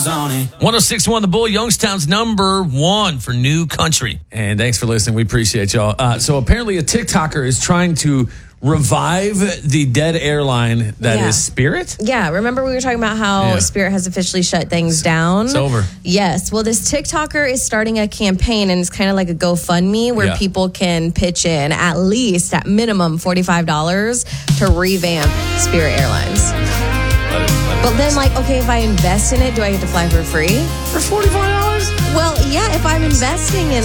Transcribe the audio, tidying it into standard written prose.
106.1 The Bull, Youngstown's number one for new country. And thanks for listening. We appreciate y'all. So apparently a TikToker is trying to revive the dead airline that is Spirit? Yeah, remember we were talking about how Spirit has officially shut things down? It's over. Yes. Well, this TikToker is starting a campaign, and it's kind of like a GoFundMe where people can pitch in at minimum $45 to revamp Spirit Airlines. But then, okay, if I invest in it, do I get to fly for free? For $45? Well, yeah, if I'm investing in